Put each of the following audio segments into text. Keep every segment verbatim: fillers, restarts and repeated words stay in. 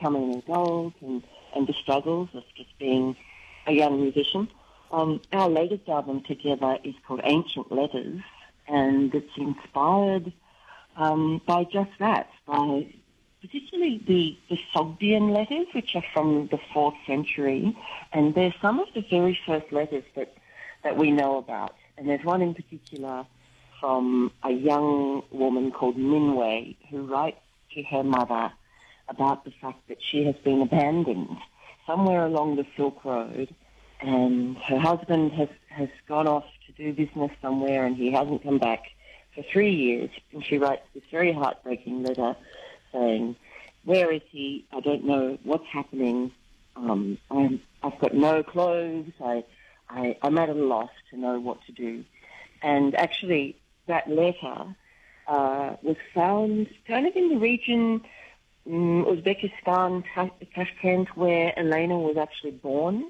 becoming an adult and, and the struggles of just being a young musician. Um, our latest album together is called Ancient Letters, and it's inspired um, by just that, by particularly the, the Sogdian letters, which are from the fourth century, and they're some of the very first letters that, that we know about. And there's one in particular from a young woman called Minwei, who writes to her mother about the fact that she has been abandoned somewhere along the Silk Road, and her husband has, has gone off to do business somewhere and he hasn't come back for three years. And she writes this very heartbreaking letter saying, where is he? I don't know what's happening. Um, I'm, I've got no clothes. I, I, I'm at a loss to know what to do. And actually, that letter uh, was found kind of in the region, um, Uzbekistan, Tashkent, where Elena was actually born.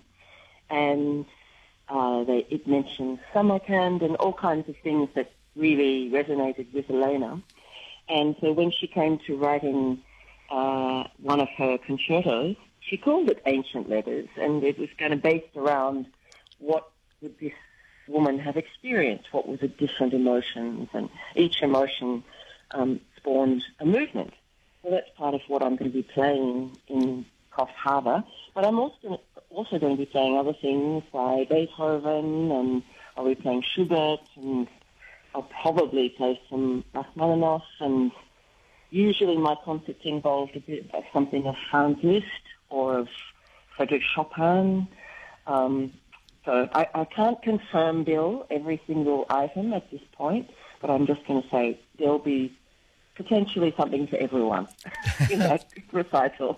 And uh, they, it mentioned Samarkand and all kinds of things that really resonated with Elena. And so when she came to writing uh, one of her concertos, she called it Ancient Letters, and it was kind of based around what would this woman have experienced, what were the different emotions, and each emotion um, spawned a movement. So that's part of what I'm going to be playing in Coffs Harbour. But I'm also also going to be playing other things by Beethoven, and I'll be playing Schubert, and I'll probably play some Rachmaninoff, and usually my concerts involved a bit of something of Franz Liszt or of Frédéric Chopin. Um, so I, I can't confirm, Bill, every single item at this point, but I'm just going to say there'll be potentially something for everyone in that recital.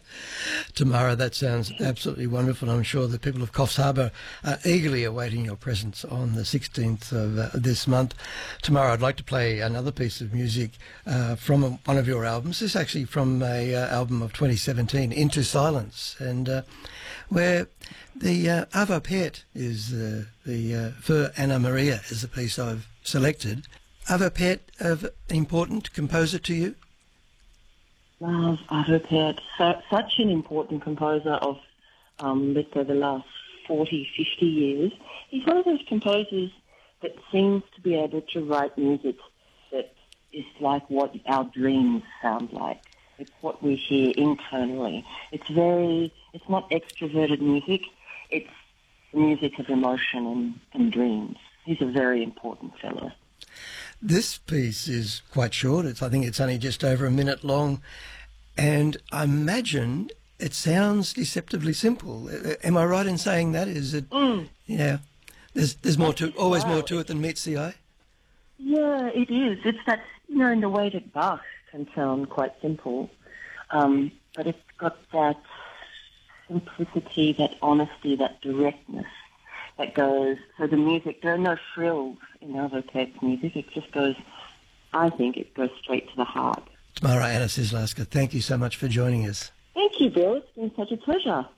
Tamara, that sounds absolutely wonderful. I'm sure the people of Coffs Harbour are eagerly awaiting your presence on the sixteenth of uh, this month. Tamara, I'd like to play another piece of music uh, from a, one of your albums. This is actually from a uh, album of twenty seventeen, Into Silence, and uh, where the uh, Ava Pet is uh, the uh, For Anna Maria is the piece I've selected. Ava Pet, an important composer to you? Love Ava Pet. So, such an important composer of, um, let's say, the last forty, fifty years. He's one of those composers that seems to be able to write music that is like what our dreams sound like. It's what we hear internally. It's very, it's not extroverted music. It's music of emotion and, and dreams. He's a very important fellow. This piece is quite short. It's, I think it's only just over a minute long, and I imagine it sounds deceptively simple. Am I right in saying that? Is it? Mm. Yeah. There's there's more to always more to it than meets the eye. Yeah, it is. It's that, you know, in the way that Bach can sound quite simple, um, but it's got that simplicity, that honesty, that directness that goes, so the music, there are no frills in Ava Pet's music. It just goes, I think it goes straight to the heart. Tamara Anna Sislaska, thank you so much for joining us. Thank you, Bill. It's been such a pleasure.